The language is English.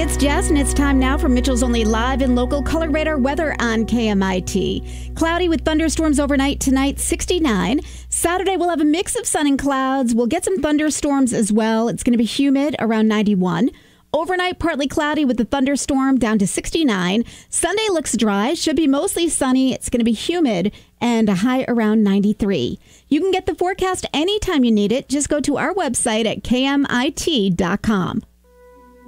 It's Jess, and it's time now for Mitchell's Only Live and Local Color Radar weather on KMIT. Cloudy with thunderstorms overnight tonight, 69. Saturday, we'll have a mix of sun and clouds. We'll get some thunderstorms as well. It's going to be humid, around 91. Overnight, partly cloudy with the thunderstorm, down to 69. Sunday looks dry, should be mostly sunny. It's going to be humid and a high around 93. You can get the forecast anytime you need it. Just go to our website at kmit.com.